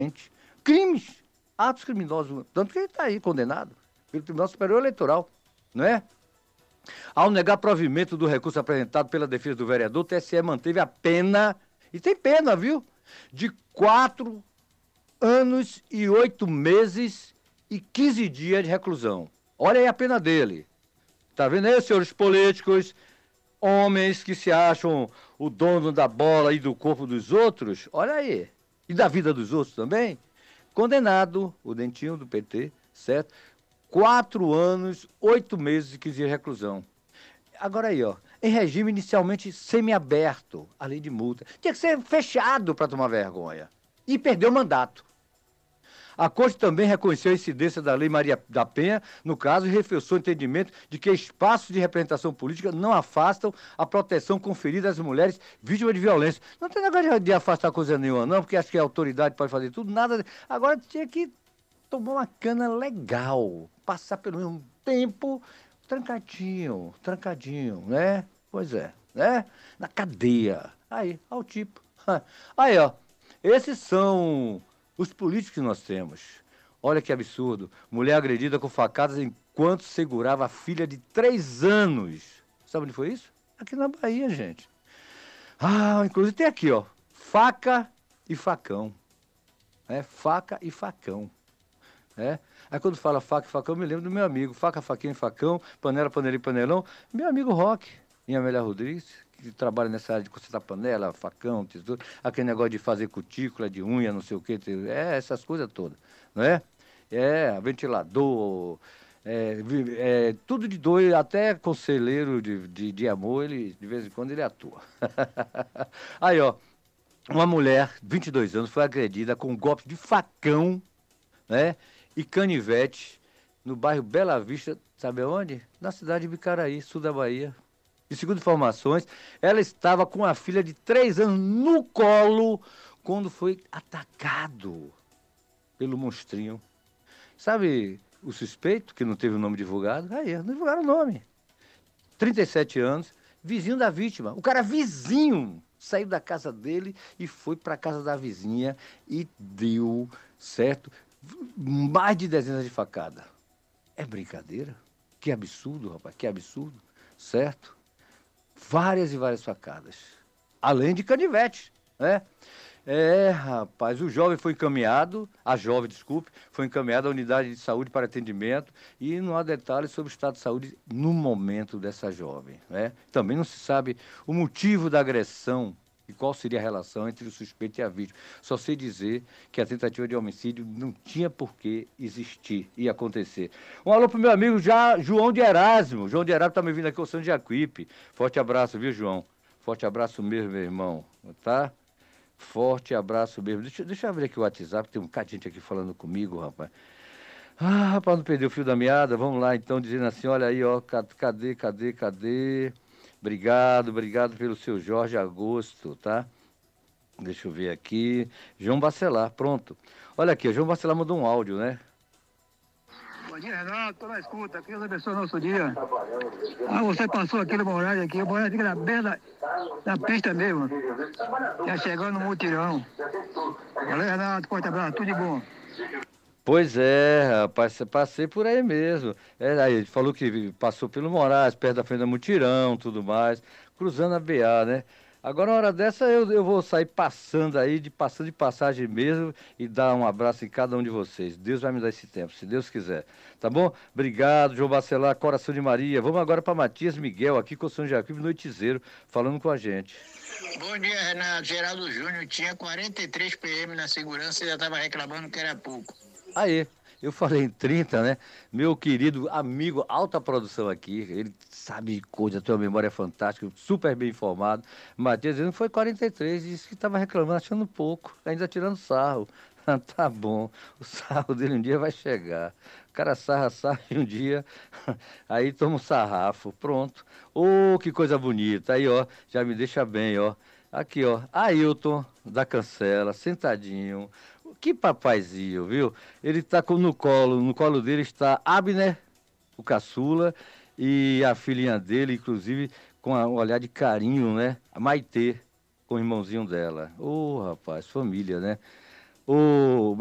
crimes, atos criminosos, tanto que ele está aí condenado pelo Tribunal Superior Eleitoral, não é? Ao negar provimento do recurso apresentado pela defesa do vereador, o TSE manteve a pena, e tem pena, viu? De 4 anos e 8 meses e 15 dias de reclusão. Olha aí a pena dele. Tá vendo aí, senhores políticos, homens que se acham o dono da bola e do corpo dos outros? Olha aí. E da vida dos outros também? Condenado, o dentinho do PT, certo? 4 anos, 8 meses e 15 dias de reclusão. Agora aí, ó, em regime inicialmente semiaberto, além de multa. Tinha que ser fechado para tomar vergonha. E perdeu o mandato. A Corte também reconheceu a incidência da Lei Maria da Penha, no caso, e reforçou o entendimento de que espaços de representação política não afastam a proteção conferida às mulheres vítimas de violência. Não tem negócio de afastar coisa nenhuma, não, porque acho que a autoridade pode fazer tudo, nada. Agora tinha que tomar uma cana legal, passar pelo menos um tempo trancadinho, trancadinho, né? Pois é, né? Na cadeia. Aí, ao tipo. Aí, ó. Esses são os políticos que nós temos. Olha que absurdo. Mulher agredida com facadas enquanto segurava a filha de 3 anos. Sabe onde foi isso? Aqui na Bahia, gente. Ah, inclusive tem aqui, ó. Faca e facão. É, faca e facão. É. Aí quando fala faca e facão, eu me lembro do meu amigo. Faca, faquinha e facão, panela, panelinha e panelão. Meu amigo Roque, em Amélia Rodrigues, que trabalha nessa área de consertar panela, facão, tesouro, aquele negócio de fazer cutícula, de unha, não sei o quê. Essas coisas todas, não é? Ventilador, tudo de doido, até conselheiro de amor, ele, de vez em quando ele atua. Aí, ó, uma mulher, 22 anos, foi agredida com um golpe de facão, né? E canivete, no bairro Bela Vista, sabe aonde? Na cidade de Bicaraí, sul da Bahia. E segundo informações, ela estava com a filha de 3 anos no colo quando foi atacado pelo monstrinho. Sabe o suspeito, que não teve o nome divulgado? Aí, não divulgaram o nome. 37 anos, vizinho da vítima. O cara vizinho saiu da casa dele e foi para a casa da vizinha e deu, certo? Mais de dezenas de facadas. É brincadeira? Que absurdo, rapaz, que absurdo, certo? Várias e várias facadas. Além de canivete, né? Rapaz, o jovem foi encaminhado, a jovem, desculpe, foi encaminhada à unidade de saúde para atendimento e não há detalhes sobre o estado de saúde no momento dessa jovem, né? Também não se sabe o motivo da agressão e qual seria a relação entre o suspeito e a vítima. Só sei dizer que a tentativa de homicídio não tinha por que existir e acontecer. Um alô pro meu amigo João de Erasmo. João de Erasmo está me vindo aqui, o São de Jacuípe. Forte abraço, viu, João? Forte abraço mesmo, meu irmão, tá? Forte abraço mesmo. Deixa eu abrir aqui o WhatsApp, tem um bocado de gente aqui falando comigo, rapaz. Ah, rapaz, não perdeu o fio da meada. Vamos lá, então, dizendo assim, olha aí, ó, cadê? Obrigado, obrigado pelo seu Jorge Agosto, tá? Deixa eu ver aqui. João Bacelar, pronto. Olha aqui, o João Bacelar mandou um áudio, né? Bom dia, Renato. Tô na escuta. Que Deus abençoe o nosso dia. Você passou aqui no Moraes, aqui. O Moraes fica na beira da pista mesmo. Já chegando no mutirão. Valeu, Renato. Forte abraço. Tudo de bom. Pois é, rapaz, passei por aí mesmo. Aí ele falou que passou pelo Moraes, perto da frente da Mutirão, tudo mais, cruzando a BA, né? Agora, uma hora dessa, eu vou sair passando aí, passando de passagem mesmo, e dar um abraço em cada um de vocês. Deus vai me dar esse tempo, se Deus quiser. Tá bom? Obrigado, João Bacelar, Coração de Maria. Vamos agora para Matias Miguel, aqui com o São Jacuípe Noitizeiro, falando com a gente. Bom dia, Renato. Geraldo Júnior tinha 43 PM na segurança e já estava reclamando que era pouco. Aí, eu falei em 30, né? Meu querido amigo, alta produção aqui, ele sabe de coisa, tem uma memória fantástica, super bem informado. Matias dizendo que foi 43, disse que estava reclamando, achando pouco, ainda tirando sarro. Tá bom, o sarro dele um dia vai chegar. O cara sarra e um dia, aí toma um sarrafo, pronto. Ô, que coisa bonita, aí ó, já me deixa bem, ó. Aqui ó, Ailton da Cancela, sentadinho. Que papaizinho, viu? Ele tá no colo dele está Abner, o caçula, e a filhinha dele, inclusive, com um olhar de carinho, né? A Maitê, com o irmãozinho dela. Ô, rapaz, família, né? O